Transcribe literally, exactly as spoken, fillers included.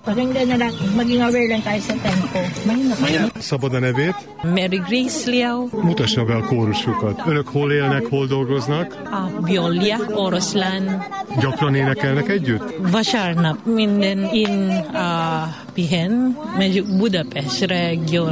Pakinggan na lang, maging aware lang tayo sa tempo. Mahina. Szabad a nevét? Mary Grace Liao. Mutassa be a kórusukat. Önök hol élnek, hol dolgoznak? A Biolia, Oroszlán. Gyakran énekelnek együtt? Vasárnap minden in a Pihen, medyo Budapest region.